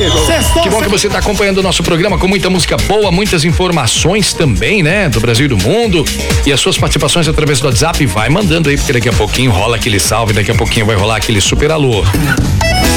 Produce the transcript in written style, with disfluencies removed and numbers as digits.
Que bom que você está acompanhando o nosso programa com muita música boa, muitas informações também, né? Do Brasil e do mundo. E as suas participações através do WhatsApp, vai mandando aí, porque daqui a pouquinho rola aquele salve, daqui a pouquinho vai rolar aquele super alô.